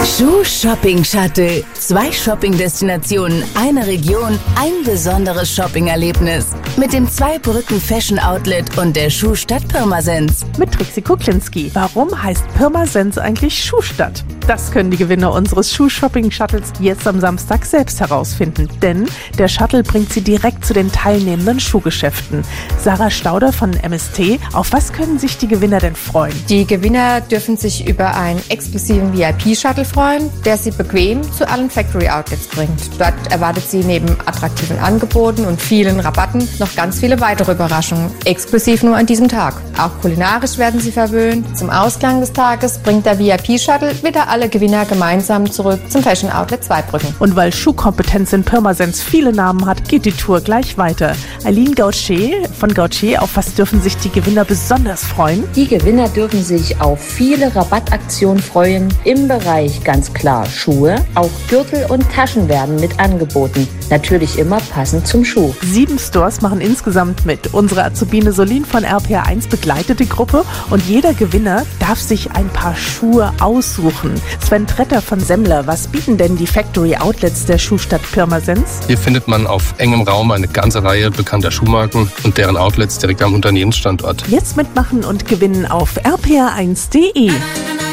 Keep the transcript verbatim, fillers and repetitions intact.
Schuh Shopping Shuttle. Zwei Shopping-Destinationen, eine Region, ein besonderes Shopping-Erlebnis. Mit dem Zweibrücken Fashion Outlet und der Schuhstadt Pirmasens. Mit Trixie Kuklinski. Warum heißt Pirmasens eigentlich Schuhstadt? Das können die Gewinner unseres Schuh-Shopping-Shuttles jetzt am Samstag selbst herausfinden. Denn der Shuttle bringt sie direkt zu den teilnehmenden Schuhgeschäften. Sarah Stauder von M S T. Auf was können sich die Gewinner denn freuen? Die Gewinner dürfen sich über einen exklusiven V I P-Shuttle freuen, der sie bequem zu allen Factory-Outlets bringt. Dort erwartet sie neben attraktiven Angeboten und vielen Rabatten noch ganz viele weitere Überraschungen, exklusiv nur an diesem Tag. Auch kulinarisch werden sie verwöhnt. Zum Ausklang des Tages bringt der V I P-Shuttle wieder alle Gewinner gemeinsam zurück zum Fashion Outlet Zweibrücken. Und weil Schuhkompetenz in Pirmasens viele Namen hat, geht die Tour gleich weiter. Aline Gauthier von Gauthier, auf was dürfen sich die Gewinner besonders freuen? Die Gewinner dürfen sich auf viele Rabattaktionen freuen. Im Bereich ganz klar Schuhe, auch Gürtel und Taschen werden mit angeboten. Natürlich immer passend zum Schuh. Sieben Stores machen insgesamt mit. Unsere Azubine Solin von R P R eins begleitet die Gruppe und jeder Gewinner darf sich ein paar Schuhe aussuchen. Sven Tretter von Semmler, was bieten denn die Factory Outlets der Schuhstadt Pirmasens? Hier findet man auf engem Raum eine ganze Reihe bekannter Schuhmarken und deren Outlets direkt am Unternehmensstandort. Jetzt mitmachen und gewinnen auf r p r eins punkt d e.